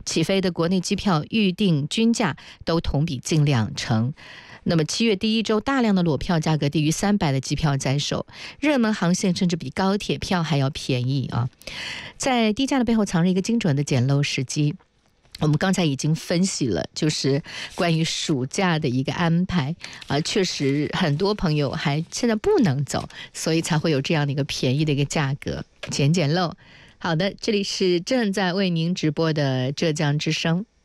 起飞的国内机票预定均价都同比近2成。那么7月第一周，大量的裸票价格低于300的机票在手，热门航线甚至比高铁票还要便宜啊！在低价的背后藏着一个精准的捡漏时机。我们刚才已经分析了，就是关于暑假的一个安排啊，确实很多朋友还现在不能走，所以才会有这样的一个便宜的一个价格，捡漏。好的，这里是正在为您直播的浙江之声。